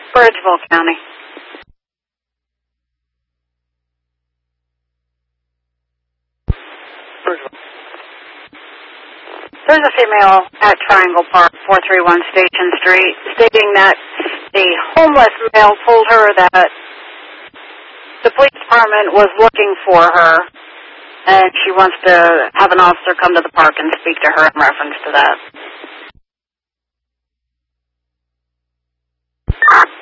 Bridgeville County. There's a female at Triangle Park, 431 Station Street, stating that the homeless male told her that the police department was looking for her, and she wants to have an officer come to the park and speak to her in reference to that.